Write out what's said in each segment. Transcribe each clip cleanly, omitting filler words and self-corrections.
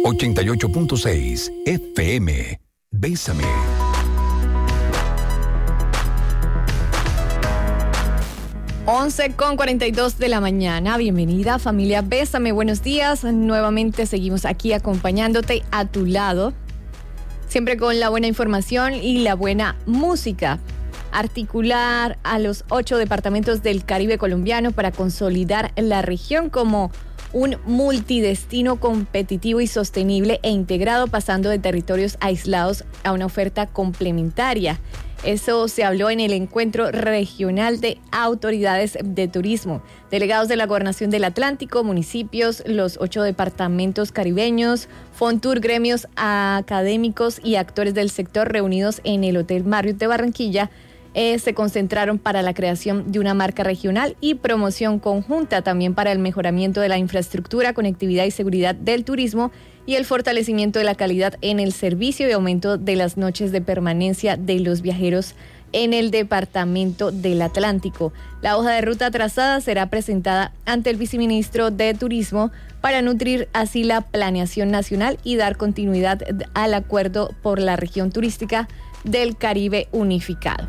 88.6 FM. Bésame. Once con 42 de la mañana. Bienvenida, familia Bésame. Buenos días. Nuevamente seguimos aquí acompañándote a tu lado. Siempre con la buena información y la buena música. Articular a los 8 departamentos del Caribe colombiano para consolidar la región como un multidestino competitivo y sostenible e integrado, pasando de territorios aislados a una oferta complementaria. Eso se habló en el encuentro regional de autoridades de turismo, delegados de la Gobernación del Atlántico, municipios, los 8 departamentos caribeños, Fontur, gremios académicos y actores del sector reunidos en el Hotel Marriott de Barranquilla. Se concentraron para la creación de una marca regional y promoción conjunta, también para el mejoramiento de la infraestructura, conectividad y seguridad del turismo y el fortalecimiento de la calidad en el servicio y aumento de las noches de permanencia de los viajeros en el departamento del Atlántico. La hoja de ruta trazada será presentada ante el viceministro de Turismo para nutrir así la planeación nacional y dar continuidad al acuerdo por la región turística del Caribe unificado.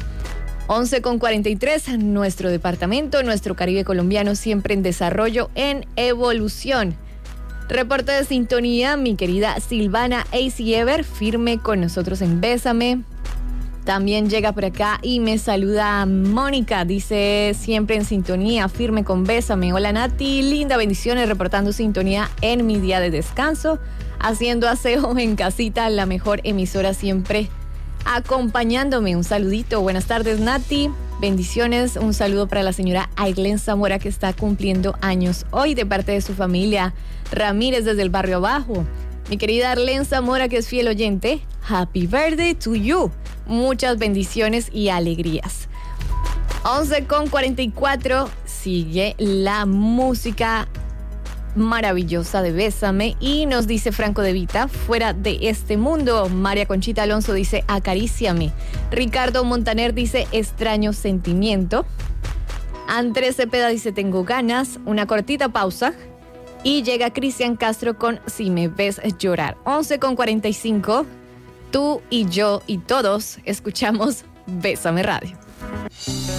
11:43, nuestro departamento, nuestro Caribe colombiano, siempre en desarrollo, en evolución. Reporte de sintonía, mi querida Silvana Eisiever, firme con nosotros en Bésame. También llega por acá y me saluda Mónica, dice siempre en sintonía, firme con Bésame. Hola Nati, linda, bendiciones, reportando sintonía en mi día de descanso, haciendo aseo en casita, la mejor emisora siempre acompañándome. Un saludito, buenas tardes Nati, bendiciones, un saludo para la señora Ailén Zamora que está cumpliendo años hoy de parte de su familia Ramírez desde el barrio abajo. Mi querida Ailén Zamora, que es fiel oyente, happy birthday to you, muchas bendiciones y alegrías. 11:44, sigue la música maravillosa de Bésame y nos dice Franco De Vita, fuera de este mundo. María Conchita Alonso dice acaríciame. Ricardo Montaner dice extraño sentimiento. Andrés Cepeda dice tengo ganas. Una cortita pausa y llega Cristian Castro con Si me ves llorar. 11:45, tú y yo y todos escuchamos Bésame Radio.